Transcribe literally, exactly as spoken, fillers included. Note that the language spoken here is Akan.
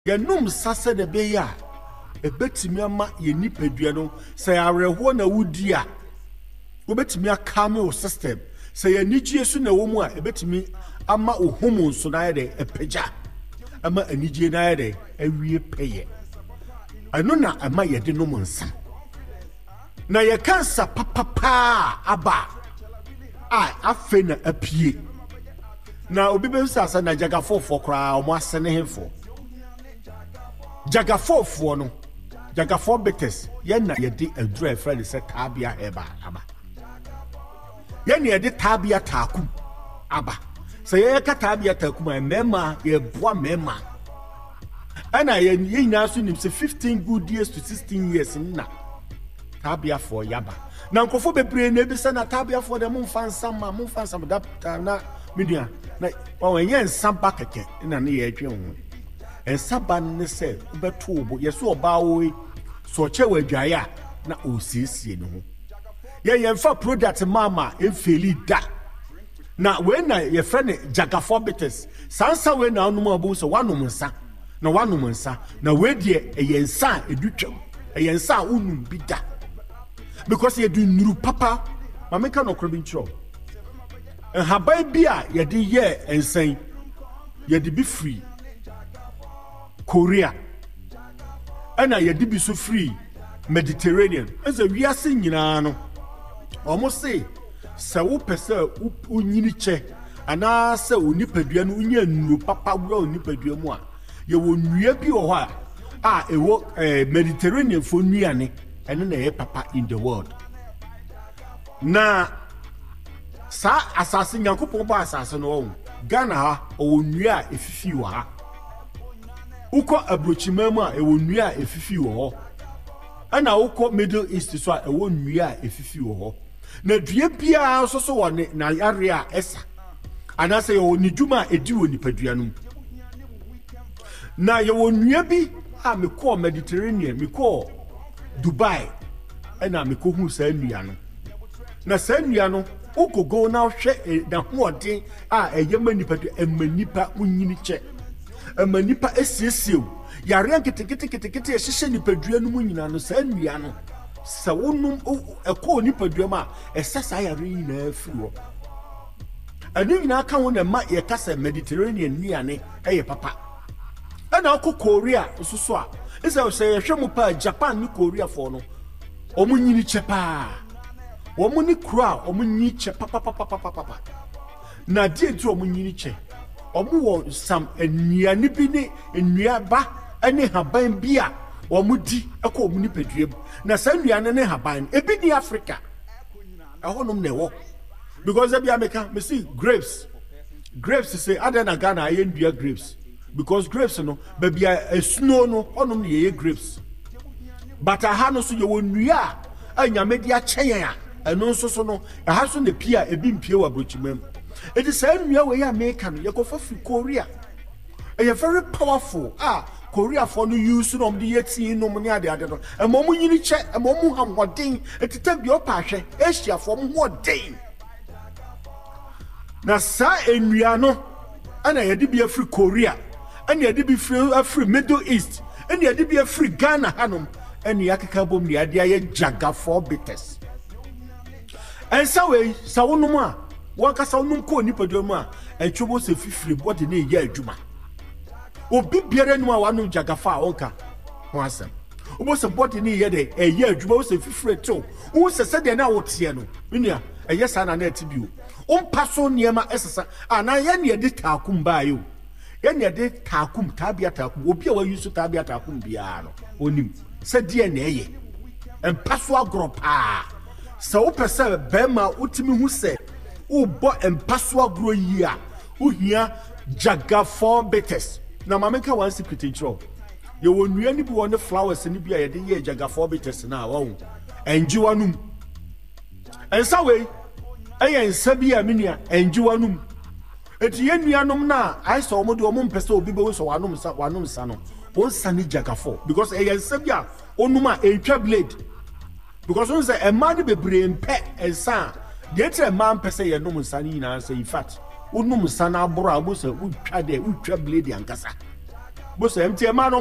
ye num sase de be ya ebetimi ama ye nipadua no say areho na wudi a obetimi akame o system say ye nigye so na wo mu a ebetimi ama ohumu so na ye de epeja ama anigye na ye de awie peye anu na ama ye de no nsa na ye kansa papa aba a afe na apie na obi be sasa na jagafofo kra o mo asene hefo jagafofo no jagafo betes ye na ye de adura friend se tabia eba aba ye na ye de tabia takum aba se ye ka tabia takum a mema ye boa mema ana ye nyina so nim se fifteen good years to sixteen years na tabia for yaba na nkofo bebre na ebisa na tabia for dem mfansa ma mfansa da na media na o enye nsamba keke na ne ye adwe ho ensaba ne se beto obo ye so oba wo so chewa adwaye na osiesie ne ho ye ye mfa product mama efeli da na we na ye frene jagaphobitis sansa we na anum abu so wanum nsa na wanum nsa na we de ye nsa edutwam ye nsa unum bi da because ye do nuru papa mameka no krobi ncho en habai bia ye de ye ensan ye de be free Korea ana ye de bi so free Mediterranean as a wiase nyina no almost say se wo pese onyini che ana se onipadua no unya nuru papa wura onipadua mu a ye wo nnua bi wo ha a ewo Mediterranean fo nnuane ene na ye papa in the world na sa asase nyankopon ba asase no wo Ghana ha o nnua efifi wo ha uko abrochimemu a ewo nnua efifi wo ho ana uko Middle East so a ewo nnua efifi wo ho na dua bia so so woni na yare a esa ana se yo nidwuma edi wo nipadua no na yo nnua bi a me ko Mediterranean me ko Dubai ana me ko hu sa nnua no na sa nnua no ukogo na hwe na hoɔden a ɛyɛ nipadua emanipa unyini che emanipa esiesie yare nketekete ketekete ehyehyɛ nipadua no mu nyina no sa nnua no sa wonum ɛkɔ nipadua ma ɛsasa yare nyina afiro ani nyina ka wo na ma yɛ kasa Mediterranean niane ɛyɛ papa ɛna akɔ Korea so so a ɛsɛ sɛ yɛhwɛ mu pa Japan ni Korea fo no ɔmo nyini che pa ɔmo ni kura ɔmo nyini che papa papa papa papa na die tu ɔmo nyini che ɔmo wɔ sam eniane bi ne enuaba ɛne haban bi a ɔmo di ɛkɔ ɔmo ni peduam na sa enuane ne haban ebi ni Africa ɛhɔnom na ɛwɔ because ebi America me see grapes grapes say other na Ghana aye ndua grapes because grapes no baby a snow no ɔnom ye grapes but aha no so ye wɔ nnua a anyame di akyɛn a ɛno nso so no ɛha so na pia ebi mpie wɔ abrochimam it is a nnua we America no ye kofa fi Korea ɛyɛ very powerful ah Korea for no use no de yetin no ne ade ade no ɛmɔ mu nyini kyɛ ɛmɔ mu hamɔden etita bi opa ahwɛ Asia for mu hɔden na sa nnua no ana ye de bi afri Korea ana ye de bi afri Middle East ana ye de bi afri Ghana hanom ana yakeka bom ne ade aye jagaphobitis ensa we sa wonum a waka sa wonum ko nipadua mu a etwobo se fifiri body ne ye adwuma obi biara nu a wanu jagafa onka ho asem obo se body ne ye de eye adwuma wo se fifiri to wo se se de na wote no nua eye sa na na atibio ompa so niema esesa ana ye ne de takum baayo ye ne de takum tabia takum obi a wa use tabia takum bia no onim se de na eye empa so agropa sa wo pese bema utimi hu se wo bo empa so agro yi a wo hia jagaphobitis na mameka one secret intro ye wo nua ni bi wo ne flowers ni bi a ye de ye jagaphobitis na wa wo enjiwanum ensa we eye ensa bi a menua enjiwanum eti ye nuanom na ai so omo de omo mpese obi be wo so wanum sa wanum sa no won sa ni jagapho because eye ensa bi a onum a entwa blade because on say a man be brain pet and san the etre man pese ye no nsa ni na say in fact onum nsa na aboro abo say utwa de utwa blade ankasa bo se mtie ma no